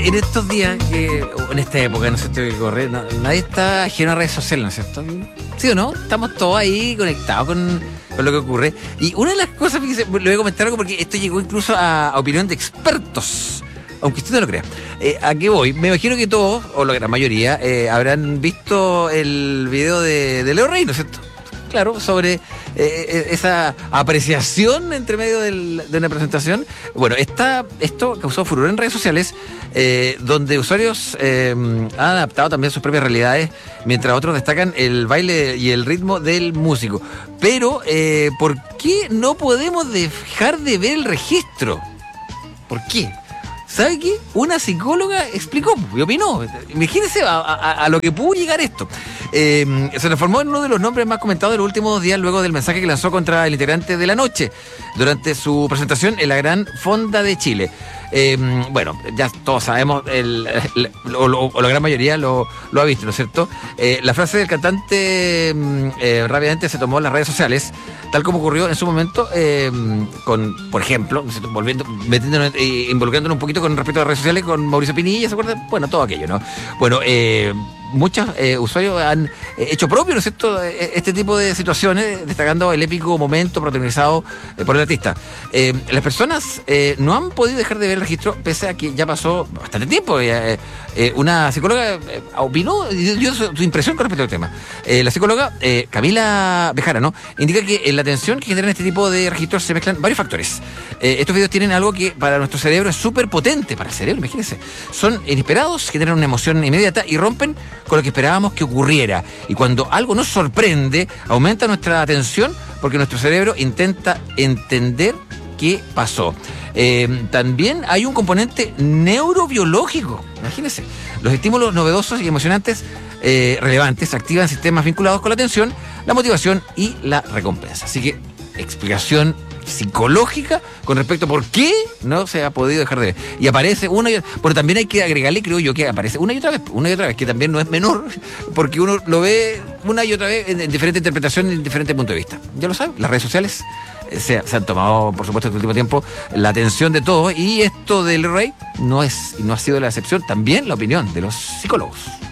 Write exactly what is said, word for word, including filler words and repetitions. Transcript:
En estos días, que, en esta época, no sé qué corre, no, nadie está ajeno a redes sociales, ¿no es cierto? ¿Sí o no? Estamos todos ahí conectados con, con lo que ocurre. Y una de las cosas, fíjese, le voy a comentar algo porque esto llegó incluso a, a opinión de expertos, aunque usted no lo crea. Eh, ¿A qué voy? Me imagino que todos, o la gran mayoría, eh, habrán visto el video de, de Leo Rey, ¿no es cierto? Claro, sobre eh, esa apreciación entre medio del, de una presentación. Bueno, esta, esto causó furor en redes sociales, eh, donde usuarios eh, han adaptado también sus propias realidades, mientras otros destacan el baile y el ritmo del músico. Pero, eh, ¿por qué no podemos dejar de ver el registro? ¿Por qué? ¿Sabe qué? Una psicóloga explicó y opinó. Imagínense a, a, a lo que pudo llegar esto. Eh, se transformó en uno de los nombres más comentados de los últimos dos días luego del mensaje que lanzó contra el integrante de La Noche durante su presentación en la Gran Fonda de Chile. Eh, bueno, ya todos sabemos, el, el, o, o, o la gran mayoría lo, lo ha visto, ¿no es cierto? Eh, la frase del cantante eh, rápidamente se tomó en las redes sociales, tal como ocurrió en su momento eh, con, por ejemplo, ¿no es cierto? Volviendo, metiéndonos, eh, involucrándonos un poquito con respecto a las redes sociales con Mauricio Pinilla, ¿se acuerdan? Bueno, todo aquello, ¿no? Bueno, eh... muchos eh, usuarios han eh, hecho propio, ¿no es cierto?, este tipo de situaciones, destacando el épico momento protagonizado eh, por el artista. Eh, las personas eh, no han podido dejar de ver el registro, pese a que ya pasó bastante tiempo. Eh, eh, una psicóloga eh, opinó, dio su, su impresión con respecto al tema. Eh, la psicóloga eh, Camila Bejarano indica que en la atención que generan este tipo de registros se mezclan varios factores. Eh, estos videos tienen algo que para nuestro cerebro es súper potente, para el cerebro, imagínense. Son inesperados, generan una emoción inmediata y rompen con lo que esperábamos que ocurriera. Y cuando algo nos sorprende, aumenta nuestra atención porque nuestro cerebro intenta entender qué pasó. Eh, también hay un componente neurobiológico. Imagínense, los estímulos novedosos y emocionantes eh, relevantes activan sistemas vinculados con la atención, la motivación y la recompensa. Así que, explicación psicológica con respecto a por qué no se ha podido dejar de ver. Y aparece una y otra. Pero también hay que agregarle, creo yo, que aparece una y otra vez, una y otra vez, que también no es menor, porque uno lo ve una y otra vez en, en diferente interpretación y en diferente punto de vista. Ya lo saben, las redes sociales eh, se, se han tomado, por supuesto, en el último tiempo la atención de todos, y esto del Rey no es, no ha sido la excepción, también la opinión de los psicólogos.